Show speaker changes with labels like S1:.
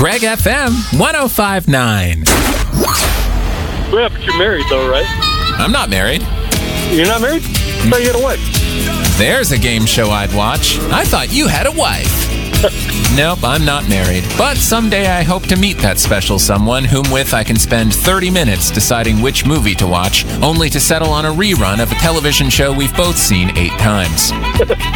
S1: Greg FM 105.9.
S2: Yeah, but you're married, though, right?
S1: I'm not married.
S2: You're not married? I thought you had a wife.
S1: There's a game show I'd watch. I thought you had a wife. Nope, I'm not married. But someday I hope to meet that special someone whom with I can spend 30 minutes deciding which movie to watch, only to settle on a rerun of a television show we've both seen 8 times.